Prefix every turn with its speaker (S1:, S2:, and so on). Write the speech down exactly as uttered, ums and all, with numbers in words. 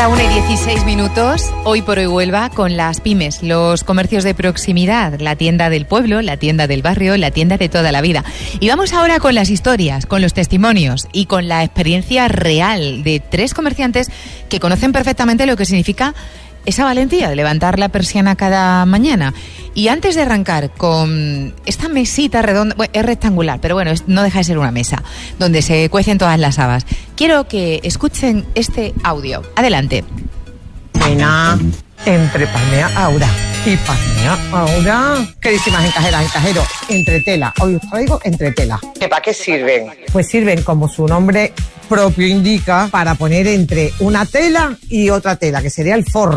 S1: la una y dieciséis minutos, hoy por hoy Huelva, con las pymes, los comercios de proximidad, la tienda del pueblo, la tienda del barrio, la tienda de toda la vida. Y vamos ahora con las historias, con los testimonios y con la experiencia real de tres comerciantes que conocen perfectamente lo que significa esa valentía de levantar la persiana cada mañana. Y antes de arrancar con esta mesita redonda, bueno, es rectangular, pero bueno, es, no deja de ser una mesa, donde se cuecen todas las habas, quiero que escuchen este audio. Adelante.
S2: Buena, entre palmea ahora y palmea ahora. Queridísimas encajeras, encajeros, entretela. Hoy os traigo entretela. ¿Que para qué sirven? Pues sirven, como su nombre propio indica, para poner entre una tela y otra tela, que sería el forro.